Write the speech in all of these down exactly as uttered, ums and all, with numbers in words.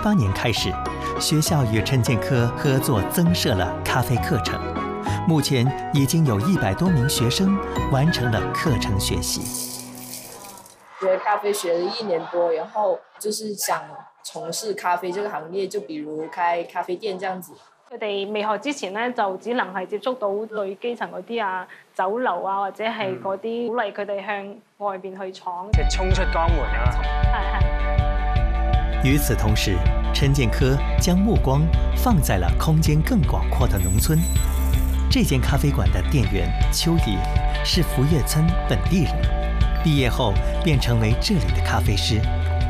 八年开始，学校与陈建科合作增设了咖啡课程，目前已经有一百多名学生完成了课程学习。 学咖啡学了一年多，然后就是想從事咖啡這個行業，就比如開咖啡店這樣子。 佢哋未學之前咧，就只能係接觸到最基層嗰啲啊酒樓啊，或者係嗰啲鼓勵佢哋向外邊去闖， 即係衝出江門啊！ 係係。 與此同時，陳建科將目光放在了空間更廣闊的農村。這間咖啡館的店員邱怡是福業村本地人，畢業後便成為這裡的咖啡師。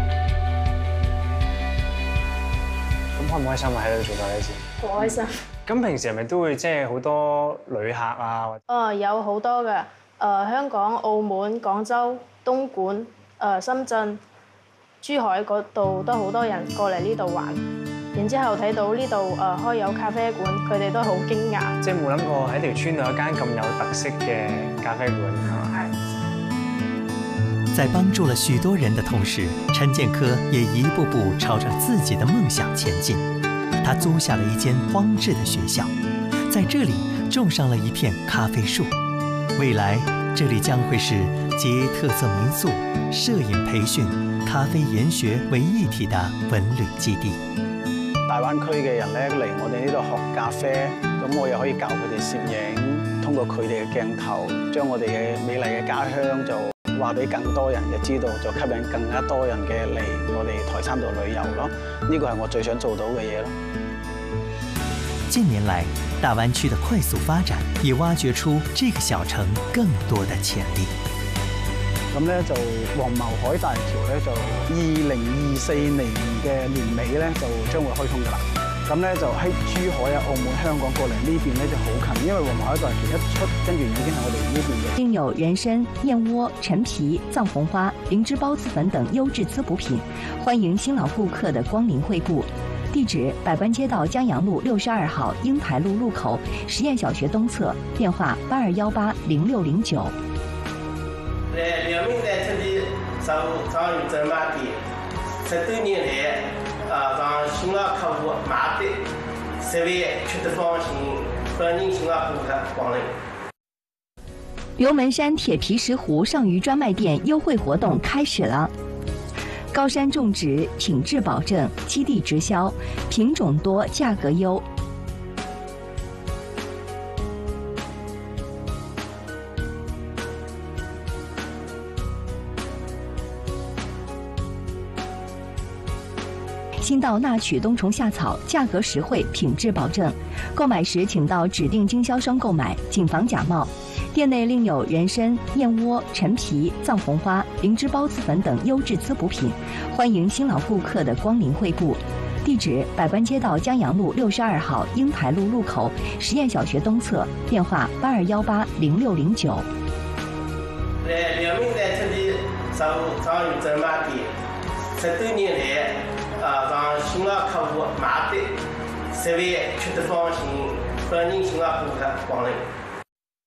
咁開唔開心啊？喺度做咖啡師？ 好開心。 咁平時係咪都會即係好多旅客啊？ 哦，有好多嘅，誒、呃、香港、澳門、廣州、東莞、誒、呃、深圳、珠海嗰度都好多人過嚟呢度玩。然之後睇到呢度誒開有咖啡館，佢哋都好驚訝。即係冇諗過喺條村度有間咁有特色嘅咖啡館，係嘛？係。 在幫助了許多人的同時，陳建科也一步步朝着自己的夢想前進。他租下了一間荒置的學校，在這裡種上了一片咖啡樹。未來，這裡將會是集特色民宿、攝影培訓、咖啡研學為一體的文旅基地。 大灣區嘅人咧嚟我哋呢度學咖啡，咁我又可以教佢哋攝影，通過佢哋嘅鏡頭，將我哋嘅美麗嘅家鄉就話俾更多人嘅知道，就吸引更加多人嘅嚟我哋台山度旅遊咯。呢個係我最想做到嘅嘢咯。 近年來，大灣區的快速發展也挖掘出這個小城更多的潛力。 咁咧就黃茅海大橋咧就二零二四年嘅年尾咧就將會開通㗎啦。咁咧就喺珠海啊、澳門、香港過嚟呢邊咧就好近，因為黃茅海大橋一出，跟住已經係我哋呢邊嘅。 另有人參、燕窩、陳皮、藏紅花、靈芝孢子粉等優質滋補品，歡迎新老顧客的光臨惠顧。地址：百官街道江陽路六十二號英台路路口實驗小學東側，電話八二幺八零六零九。 兩名在這裡上上有正碼店，十多年來，啊讓新老客戶買的，食味吃得放心，歡迎新老顧客光臨。 龍門山鐵皮石斛上魚專賣店優惠活動開始了。高山種植，品質保證，基地直銷，品種多，價格優。新到納曲冬蟲夏草，價格實惠，品質保證。購買時請到指定經銷商購買，謹防假冒。店內另有人參、燕窩、陳皮、藏紅花、靈芝孢子粉等優質滋補品，歡迎新老顧客的光臨惠顧。地址：百官街道江陽路六十二號英台路路口實驗小學東側，電話八二幺八零六零九。 來兩名在這裡上上有正碼店，十多年來，啊讓新老客戶買的，食味吃得放心，歡迎新老顧客光臨。